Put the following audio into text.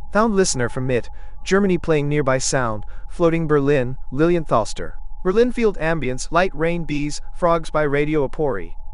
Found listener from MIT, Germany playing nearby sound, floating Berlin, Lilian Thalster. Berlin field ambience, light rain bees, frogs by Radio Apori.